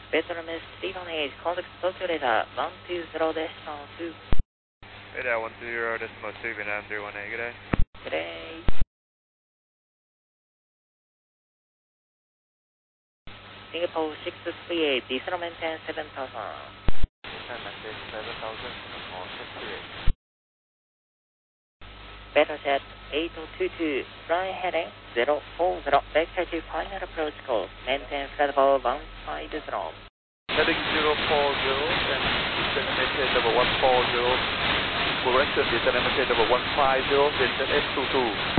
Veteran is speed on age, contact Tokyo data 120 decimal 2. Radar 120 decimal 2, Vietnam 318, good day. Good day. Singapore 638, diesel maintain 7000. Diesel maintain 7000, Singapore 638. Betterjet 8022, fly heading 040, vector to final approach course, maintain flight level 150. Heading 040 and descent maintain level 140, correction descent maintain level 150, descent S22.